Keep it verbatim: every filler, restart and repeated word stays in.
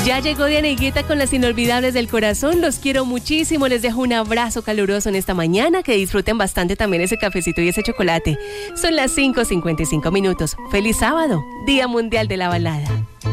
Ya llegó Diana Higuita con las inolvidables del corazón. Los quiero muchísimo. Les dejo un abrazo caluroso en esta mañana. Que disfruten bastante también ese cafecito y ese chocolate. Son las cinco cincuenta y cinco minutos. Feliz sábado, Día Mundial de la Balada.